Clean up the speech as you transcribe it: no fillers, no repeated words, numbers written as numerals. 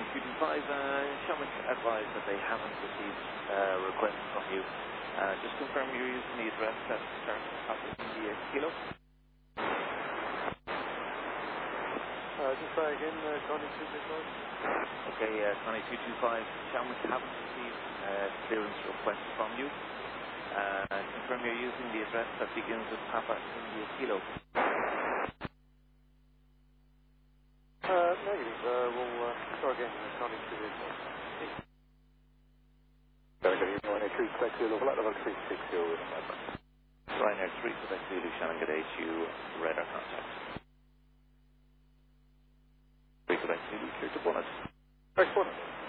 Shamrock advised that they haven't received a request from you. Just confirm you're using the address that starts with Papa India Kilo. Just try again, Connie 225. Okay, Connie 225, Shamrock haven't received a clearance request from you. Confirm you're using the address that begins with Papa India Kilo. Negative. We'll try again, Connie 225. Sorry, 183, Quebec Zulu, flight level 360 with November. Ryanair 3 Quebec Zulu, Shannon G'day to you, radar contact. 3 Quebec Zulu, clear to bonnet. Excellent.